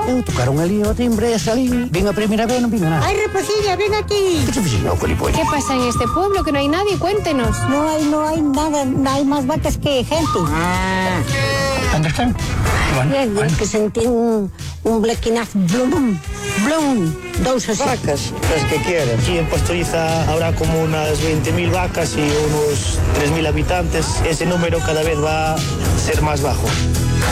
Eu tocaron ali o timbre e salí. Vin a primeira vez, non vin nada. ¡Ay, Reposilla, ven aquí! Que te fixen, colipollo? ¿Qué pasa en este pueblo? Que no hay nadie, cuéntenos. No hay nada, no hay más vacas que gente. ¿Dónde están? Bien, que sentí un blequinazo. Blum, blum. Dos así. Vacas, las que quieran. Aquí en Pastoriza habrá como unas 20.000 vacas y unos 3.000 habitantes. Ese número cada vez va a ser más bajo.